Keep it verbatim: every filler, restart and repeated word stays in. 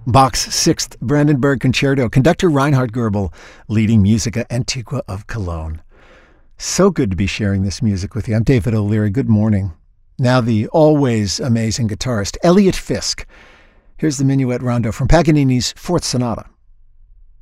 Bach's Sixth Brandenburg Concerto, conductor Reinhard Goebel, leading Musica Antiqua of Cologne. So good to be sharing this music with you. I'm David O'Leary. Good morning. Now the always amazing guitarist, Elliot Fisk. Here's the Minuet Rondo from Paganini's Fourth Sonata.